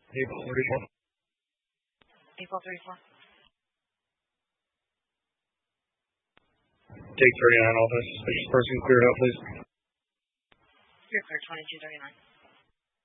April 34. April 34. Take 39 office. Suspicious person cleared out, please. You're clear, 2239.